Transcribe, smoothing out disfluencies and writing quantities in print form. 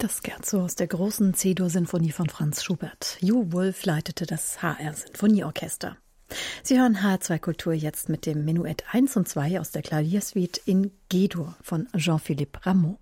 Das Scherzo aus der großen C-Dur-Sinfonie von Franz Schubert. Ju Wolf leitete das HR-Sinfonieorchester. Sie hören HR2 Kultur jetzt mit dem Menuett 1 und 2 aus der Klaviersuite in G-Dur von Jean-Philippe Rameau.